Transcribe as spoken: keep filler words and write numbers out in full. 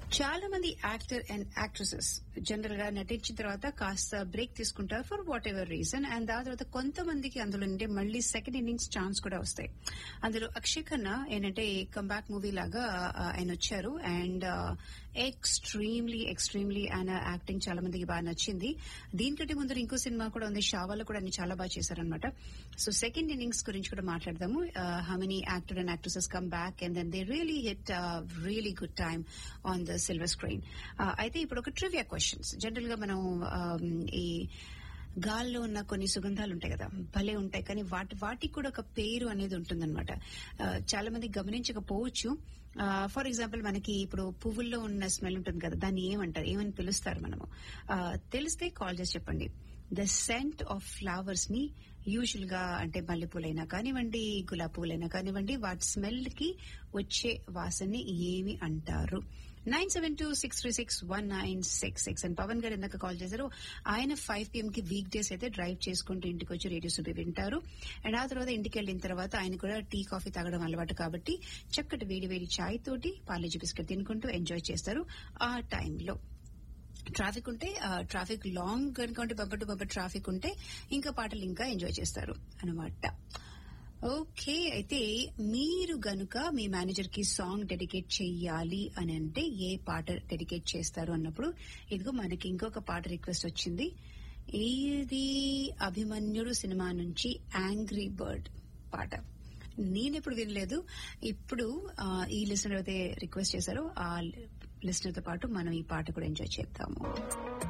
చాలా మంది actor and actresses general గా నటించిన తర్వాత కాస్త బ్రేక్ తీసుకుంటారు for what ever reason. And దాని తర్వాత కొంతమందికి అందులో నుండి మళ్ళీ సెకండ్ ఇన్నింగ్స్ ఛాన్స్ కూడా వస్తాయి. అందులో అక్షయ్ ఖన్నా ఏంటంటే కంబ్యాక్ మూవీ లాగా ఆయన వచ్చారు. అండ్ ఎక్స్ట్రీమ్లీ ఎక్స్ట్రీమ్లీ ఆయన యాక్టింగ్ చాలా మందికి బాగా నచ్చింది. దీనికంటే ముందు ఇంకో సినిమా కూడా ఉంది, షావాలో కూడా అన్ని చాలా బాగా చేశారనమాట. సో సెకండ్ ఇన్నింగ్స్ గురించి కూడా మాట్లాడదాము. How many actor and actresses come back and then they really hit really good time on the silver screen. అయితే ఇప్పుడు ఒక ట్రివియా క్వశ్చన్స్. జనరల్ గా మనం ఈ గాల్లో ఉన్న కొన్ని సుగంధాలు ఉంటాయి కదా, భలే ఉంటాయి, కానీ వాటి వాటికి కూడా ఒక పేరు అనేది ఉంటుందన్నమాట. చాలా మంది గమనించకపోవచ్చు. ఫర్ ఎగ్జాంపుల్ మనకి ఇప్పుడు పువ్వుల్లో ఉన్న స్మెల్ ఉంటుంది కదా, దాన్ని ఏమంటారు, ఏమని పిలుస్తారు మనము? తెలిస్తే కాల్ చేసి చెప్పండి. ద సెంట్ ఆఫ్ ఫ్లవర్స్ ని యూజువల్ గా అంటే మల్లెపూలైనా కానివ్వండి, గులాబీ పూలైనా కానివ్వండి, వాటి స్మెల్ కి వచ్చే వాసనని ఏమి అంటారు? Nine seven two six three six one nine six six and Pawan గారు ఇందాక కాల్ చేశారు. ఆయన ఫైవ్ పిఎం కి వీక్ డేస్ అయితే డ్రైవ్ చేసుకుంటూ ఇంటికి వచ్చి రేడియో సుబి వింటారు. అండ్ ఆ తర్వాత ఇంటికి వెళ్ళిన తర్వాత ఆయన కూడా టీ కాఫీ తాగడం అలవాటు కాబట్టి చక్కటి వేడి వేడి చాయ్ తోటి పార్లేజీ బిస్కెట్ తినుకుంటూ ఎంజాయ్ చేస్తారు. ఆ టైంలో ట్రాఫిక్ ఉంటే, ట్రాఫిక్ లాంగ్ కనుక ఉంటే, బొబ్బట్టు బొబ్బట్ ట్రాఫిక్ ఉంటే ఇంకా పాటలు ఇంకా ఎంజాయ్ చేస్తారు అనమాట. ఓకే, అయితే మీరు గనుక మీ మేనేజర్ కి సాంగ్ డెడికేట్ చెయ్యాలి అని అంటే ఏ పాట డెడికేట్ చేస్తారు అన్నప్పుడు ఇదిగో మనకి ఇంకొక పాట రిక్వెస్ట్ వచ్చింది. ఇది అభిమన్యుడు సినిమా నుంచి యాంగ్రీ బర్డ్ పాట. నేనెప్పుడు వినలేదు. ఇప్పుడు ఈ లిసనర్ అయితే రిక్వెస్ట్ చేశారు. ఆ లిసనర్ తో పాటు మనం ఈ పాట కూడా ఎంజాయ్ చేద్దాము.